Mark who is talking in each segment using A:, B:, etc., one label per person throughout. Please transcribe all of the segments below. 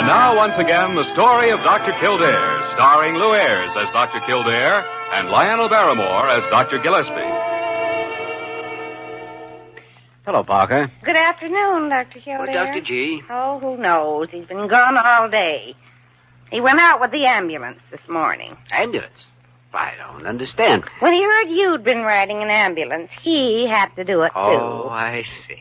A: And now, once again, the story of Dr. Kildare, starring Lou Ayres as Dr. Kildare and Lionel Barrymore as Dr. Gillespie.
B: Hello, Parker.
C: Good afternoon, Dr. Kildare.
B: Oh, Dr. G.
C: Oh, who knows? He's been gone all day. He went out with the ambulance this morning.
B: Ambulance? I don't understand.
C: When he heard you'd been riding an ambulance, he had to do it, too.
B: Oh, I see.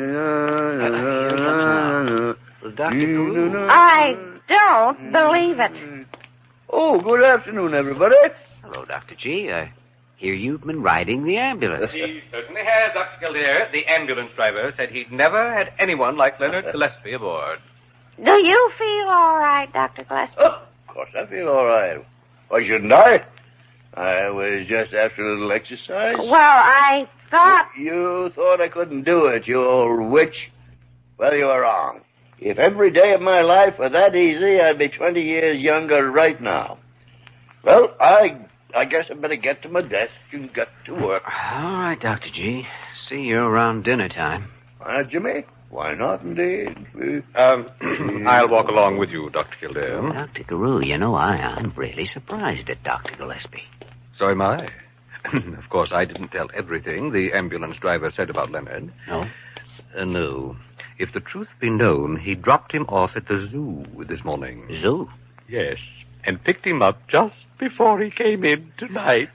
B: Well, Dr. Carew.
C: I don't believe it.
D: Oh, good afternoon, everybody.
B: Hello, Dr. G. I hear you've been riding the ambulance.
E: He certainly has, Dr. Kildare. The ambulance driver said he'd never had anyone like Leonard Gillespie aboard.
C: Do you feel all right, Dr. Gillespie?
D: Oh, of course I feel all right. Why shouldn't I? I was just after a little exercise.
C: Well, I thought...
D: You thought I couldn't do it, you old witch. Well, you were wrong. If every day of my life were that easy, I'd be 20 years younger right now. Well, I guess I better get to my desk and get to work.
B: All right, Dr. G. See you around dinner time.
D: Jimmy? Why not, indeed?
E: I'll walk along with you, Dr. Kildare.
B: Dr. Carew, you know, I'm really surprised at Dr. Gillespie.
E: So am I. Of course, I didn't tell everything the ambulance driver said about Leonard.
B: No?
E: No. If the truth be known, he dropped him off at the zoo this morning.
B: Zoo?
E: Yes, and picked him up just before he came in tonight.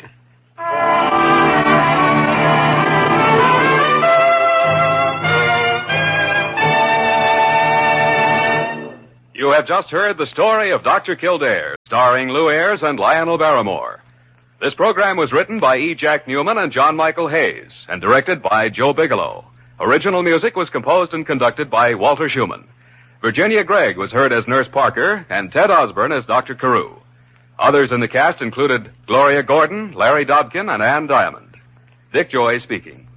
A: You have just heard the story of Dr. Kildare, starring Lou Ayres and Lionel Barrymore. This program was written by E. Jack Newman and John Michael Hayes, and directed by Joe Bigelow. Original music was composed and conducted by Walter Schumann. Virginia Gregg was heard as Nurse Parker, and Ted Osborne as Dr. Carew. Others in the cast included Gloria Gordon, Larry Dobkin, and Ann Diamond. Dick Joy speaking.